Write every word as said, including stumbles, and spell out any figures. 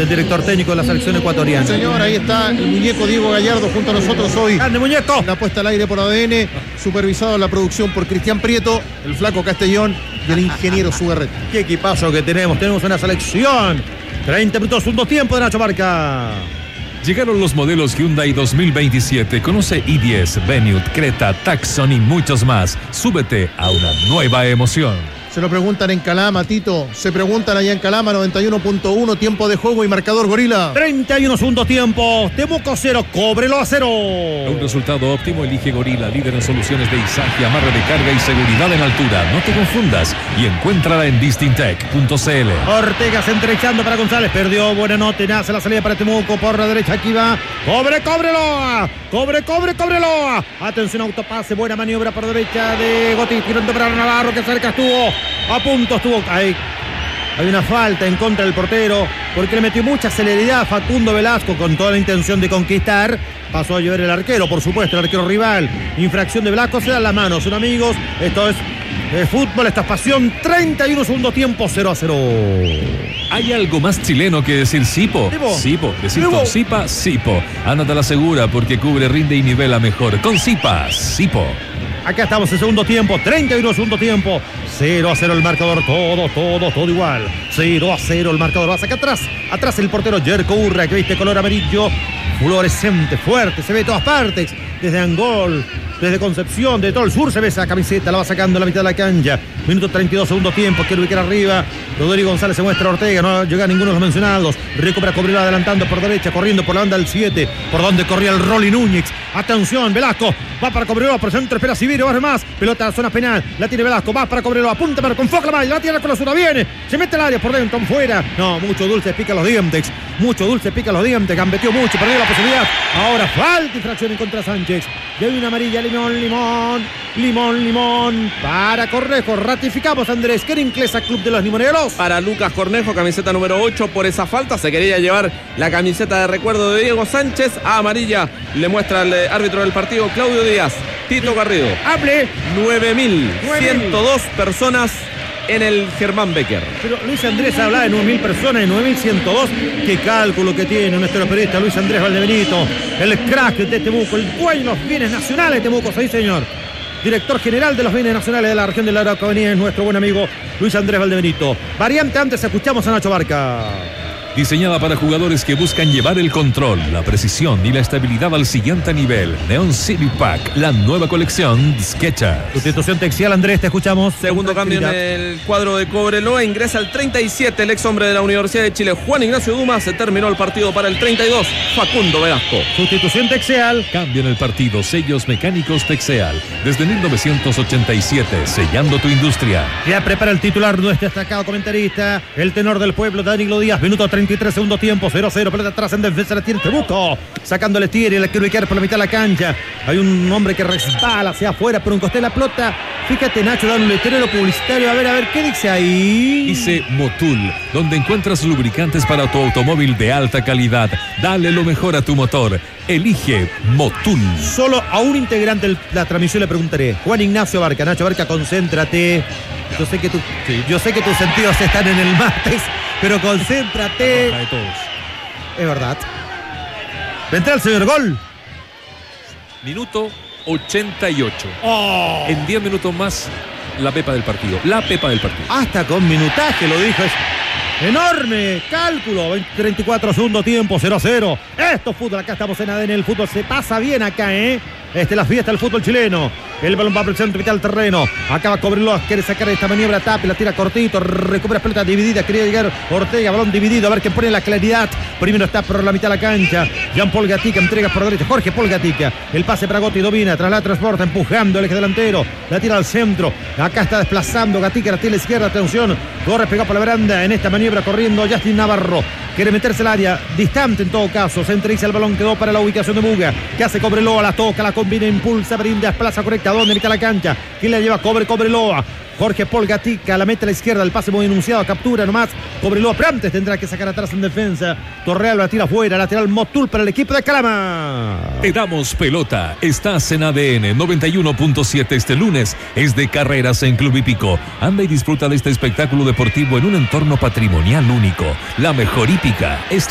del director técnico de la selección ecuatoriana. Señor, ahí está el muñeco Diego Gallardo junto a nosotros hoy. ¡Grande, muñeco! La puesta al aire por A D N, supervisado la producción por Cristian Prieto, el Flaco Castellón y el ingeniero Sugarret. ¡Qué equipazo que tenemos! Tenemos una selección. treinta minutos, segundo tiempo de Nacho Barca. Llegaron los modelos Hyundai dos mil veintisiete. Conoce i diez, Venue, Creta, Tucson y muchos más. Súbete a una nueva emoción. Se lo preguntan en Calama, Tito. Se preguntan allá en Calama, noventa y uno punto uno, tiempo de juego y marcador Gorila. treinta y uno segundo tiempo. Temuco cero, Cobreloa a cero. Un resultado óptimo, elige Gorila, líder en soluciones de izaje, amarre de carga y seguridad en altura. No te confundas y encuéntrala en distintec punto c l. Ortega se entrechando para González. Perdió, buena nota. Nace la salida para Temuco. Por la derecha aquí va. Cobre, Cobreloa. Cobre, cobre, Cobreloa. Atención, autopase. Buena maniobra por derecha de Gotti. Tirando para Navarro, que cerca estuvo. A punto estuvo. Hay, hay una falta en contra del portero porque le metió mucha celeridad a Facundo Velasco con toda la intención de conquistar. Pasó a llover el arquero, por supuesto, el arquero rival. Infracción de Velasco, se dan las manos. Son amigos. Esto es eh, fútbol, esta es pasión. treinta y uno segundo tiempo, cero a cero. ¿Hay algo más chileno que decir Sipo? Sipo. Sipo. Decir Sipo. con Sipa, Sipo. Ándate a la segura porque cubre, rinde y nivela mejor. Con Sipa, Sipo. Acá estamos en segundo tiempo, treinta y uno segundo tiempo, cero a cero el marcador, todo, todo, todo igual, cero a cero el marcador, vas acá atrás, atrás el portero Jerko Urra, que viste color amarillo, fluorescente, fuerte, se ve de todas partes, desde Angol, desde Concepción, de todo el sur se ve esa camiseta, la va sacando a la mitad de la cancha, minuto treinta y dos segundo tiempo, quiere ubicar arriba, Rodrigo González se muestra a Ortega, no llega ninguno de los mencionados, recupera Cobreloa adelantando por derecha, corriendo por la banda del siete, por donde corría el Rolly Núñez, atención, Velasco, va para Cobreloa, por centro, espera Sivirio, va más, pelota a la zona penal, la tiene Velasco, va para Cobreloa, apunta para con Foca, la tira con la zurda, viene, se mete al área por dentro, fuera, no, mucho dulce pica los dientes, mucho dulce pica los dientes, gambeteó mucho, perdió la posibilidad, ahora falta infracción en contra Sánchez, y hay una amarilla, limón, limón, limón, limón, para Cornejo, ratificamos Andrés, Querinclesa, Club de los Limoneros. Para Lucas Cornejo, camiseta número ocho, por esa falta se quería llevar la camiseta de recuerdo de Diego Sánchez, a amarilla le muestra el árbitro del partido, Claudio Díaz. Tito Garrido. Hable. nueve mil ciento dos personas en el Germán Becker. Pero Luis Andrés habla de nueve mil personas, de nueve mil ciento dos. Qué cálculo que tiene nuestro periodista Luis Andrés Valdebenito, el crack de Temuco, el dueño de los bienes nacionales de Temuco, sí señor. Director general de los bienes nacionales de la región de la Araucanía es nuestro buen amigo Luis Andrés Valdebenito. Variante antes, escuchamos a Nacho Barca. Diseñada para jugadores que buscan llevar el control, la precisión y la estabilidad al siguiente nivel. Neon City Pack, la nueva colección Skechers. Sustitución textual, Andrés, te escuchamos. Segundo cambio en el cuadro de Cobreloa, ingresa el treinta y siete, el ex hombre de la Universidad de Chile, Juan Ignacio Dumas. Se terminó el partido para el treinta y dos, Facundo Velasco. Sustitución textual. Cambio en el partido, sellos mecánicos Texeal. Desde mil novecientos ochenta y siete, sellando tu industria. Ya prepara el titular, nuestro destacado comentarista, el tenor del pueblo, Danilo Díaz, minuto treinta y tres, segundo tiempo, cero a cero, pelota atrás en defensa, la tiene Temuco, sacándole tiro y la quiere ubicar por la mitad de la cancha. Hay un hombre que resbala hacia afuera, pero un costé de la pelota. Fíjate, Nacho, da un letrero publicitario, a ver, a ver, ¿qué dice ahí? Dice Motul, donde encuentras lubricantes para tu automóvil de alta calidad. Dale lo mejor a tu motor. Elige Motul. Solo a un integrante de la transmisión le preguntaré. Juan Ignacio Barca. Nacho Barca, concéntrate. Yo sé que, tu, sí, yo sé que tus sentidos están en el martes, pero concéntrate. La roja de todos. Es verdad. Vendrá el señor gol. Minuto ochenta y ocho. Oh. En diez minutos más, la pepa del partido. La pepa del partido. Hasta con minutaje lo dijo. Es enorme cálculo. treinta y cuatro segundo tiempo, cero a cero. Esto es fútbol. Acá estamos en A D N. El fútbol se pasa bien acá, ¿eh? Este es la fiesta del fútbol chileno. El balón va por el centro, mitad del terreno. Acaba Cobreloa, quiere sacar esta maniobra, Tapia, la tira cortito, recupera pelota dividida, quería llegar Ortega, balón dividido, a ver quién pone la claridad. Primero está por la mitad de la cancha. Jean-Paul Gatica entrega por derecha, Jorge Paul Gatica. El pase para Gotti, domina, tras la transporta, empujando el eje delantero. La tira al centro. Acá está desplazando Gatica, la tira a la izquierda, atención. Corre pegado por la baranda en esta maniobra, corriendo Justin Navarro. Quiere meterse al área, distante en todo caso. Se entrega el balón, quedó para la ubicación de Muga. Que hace Cobreloa, la toca, la combina, impulsa, brinda, plaza correcta. ¿Dónde mitad la cancha? ¿Quién la lleva? Cobre, Cobreloa. Jorge Paul Gatica la mete a la izquierda, el pase muy enunciado, captura nomás Cobreloa, pero antes tendrá que sacar atrás en defensa. Torreal la tira afuera, lateral Motul para el equipo de Calama. Te damos pelota, estás en A D N noventa y uno punto siete. Este lunes es de carreras en Club Hípico. Anda y disfruta de este espectáculo deportivo en un entorno patrimonial único. La mejor hípica está